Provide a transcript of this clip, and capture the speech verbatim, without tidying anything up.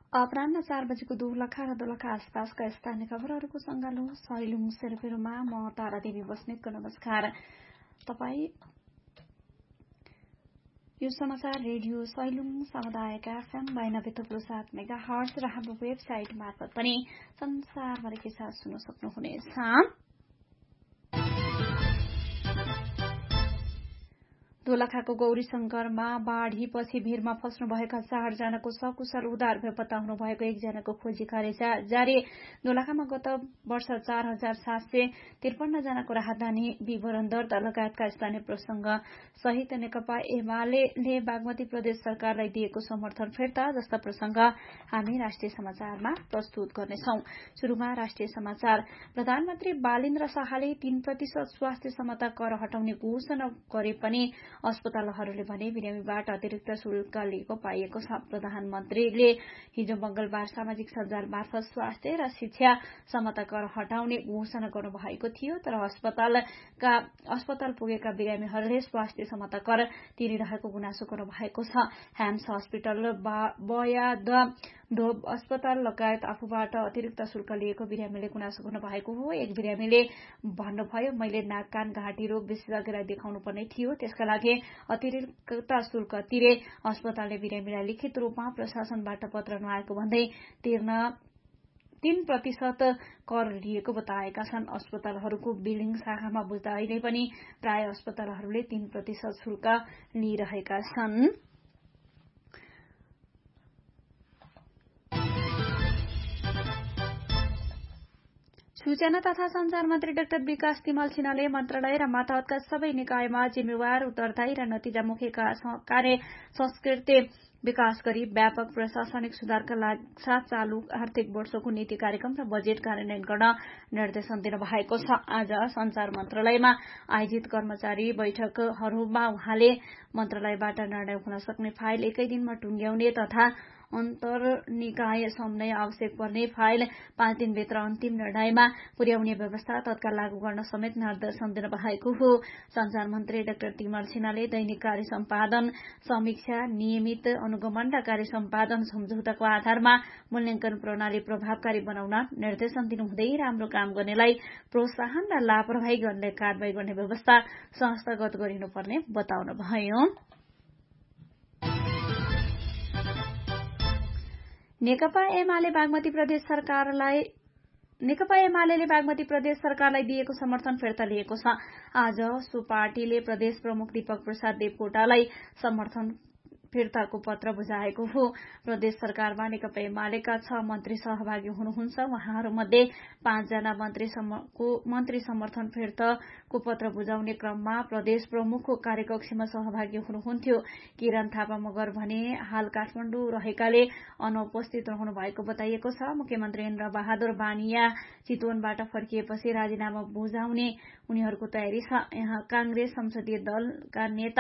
अपराह्न चार बजेको दोलखा र दोलखा आसपासका स्थानीय खबरहरूको सङ्गालो सैलुङ सेरपेरोमा म तारा देवी बस्नेतको नमस्कार। तपाई यो समाचार रेडियो सैलुङ समुदायका एफएम बयानब्बे थुप्रो सात मेगा हर्ज र हाम्रो वेबसाइट मार्फत पनि संसारभरिकै साथ सुन्न सक्नुहुनेछ। दोलखाको गौरी शंकरमा बाढ़ीपछि भीरमा फस्नुभएका चारजनाको सकुशल उद्धार बेपत्ता हुनुभएको एकजनाको खोजी कार्य जारी। दोलखामा गत वर्ष चार हजार सात सय त्रिपन्न जनाको राहदानी विवरण दर्ता लगायतका स्थानीय प्रसंग सहित नेकपा एमाले बागमती प्रदेश सरकारलाई दिएको समर्थन फिर्ता जस्ता प्रसंग हामी राष्ट्रिय समाचारमा प्रस्तुत गर्नेछौं। शुरूमा राष्ट्रिय समाचार। प्रधानमन्त्री बालिन्द्र शाहले तीन प्रतिशत स्वास्थ्य क्षमता कर हटाउने घोषणा गरे पनि अस्पतालहरूले भने बिरामीबाट अतिरिक्त शुल्क लिएको पाइएको छ। प्रधानमन्त्रीले हिजो मंगलबार सामाजिक सञ्जाल मार्फत स्वास्थ्य र शिक्षा क्षमता कर हटाउने घोषणा गर्नुभएको थियो, तर अस्पतालका अस्पताल पुगेका बिरामीहरूले स्वास्थ्य क्षमता कर तिरिरहेको गुनासो गर्नुभएको छ। ह्याम्स हस्पिटल, बयाद ढोब अस्पताल लगायत आफूबाट अतिरिक्त शुल्क लिएको बिरामीले गुनासो गर्नुभएको हो। एक बिरामीले भन्नुभयो, मैले नाक कान घाँटी रोग विशेषज्ञलाई देखाउनु पर्ने थियो, त्यसका लागि अतिरिक्त शुल्क तिरे। अस्पतालले बिरामीलाई लिखित रूपमा प्रशासनबाट पत्र नआएको भन्दै तिर्न तीन प्रतिशत कर लिएको बताएका छन्। अस्पतालहरूको बिलिङ शाखामा बुझ्दा अहिले पनि प्राय अस्पतालहरूले तीन प्रतिशत शुल्क लिइरहेका छन्। सूचना तथा संचार मन्त्री डाक्टर विकास तिमल सिन्हाले मन्त्रालय र मातहतका सबै निकायमा जिम्मेवार, उत्तरदायी र नतिजामुखी कार्य संस्कृति विकास गरी व्यापक प्रशासनिक सुधारका साथ चालू आर्थिक वर्षको नीति कार्यक्रम र बजेट कार्यान्वयन गर्न निर्देशन दिनुभएको छ। आज संचार मन्त्रालयमा आयोजित कर्मचारी बैठकहरूमा उहाँले मन्त्रालयबाट निर्णय हुन सक्ने फाइल एकै दिनमा टुंग्याउने तथा अन्तर्निकाय सम्झय आवश्यक पर्ने फाइल पाँच दिनभित्र अन्तिम निर्णयमा पुर्याउने व्यवस्था तत्काल लागू गर्न समेत निर्देशन दिनुभएको हो। संचार मन्त्री डाक्टर तिमल सिन्हाले दैनिक कार्य सम्पादन समीक्षा, नियमित अनुगमन र कार्य सम्पादन सम्झौताको आधारमा मूल्याङ्कन प्रणाली प्रभावकारी बनाउन निर्देशन दिनुहुँदै राम्रो काम गर्नेलाई प्रोत्साहन र लापरवाही गर्ने कारवाही गर्ने व्यवस्था संस्थागत गरिनुपर्ने बताउनुभयो। नेकपा एमाले बागमती प्रदेश सरकारलाई नेकपा एमाले बागमती प्रदेश सरकारलाई दिएको समर्थन फिर्ता लिएको छ। आज सो पार्टीले प्रदेश प्रमुख दीपक प्रसाद देवकोटालाई समर्थन फिर्ताको पत्र बुझाएको हो। प्रदेश सरकारमा नेकपा एमालेका छ मन्त्री सहभागी हुनुहुन्छ। उहाँहरूमध्ये पाँचजना मन्त्रीको मन्त्री समर्थन फिर्ताको पत्र बुझाउने क्रममा प्रदेश प्रमुखको कार्यकक्षमा सहभागी हुनुहुन्थ्यो। किरण थापा मगर भने हाल काठमाडौँ रहेकाले अनुपस्थित रहनु भएको बताइएको छ। मुख्यमन्त्री इन्द्र बहादुर बानिया चितवनबाट फर्किएपछि राजीनामा बुझाउने उनीहरूको तयारी छ। यहाँ कांग्रेस संसदीय दलका नेता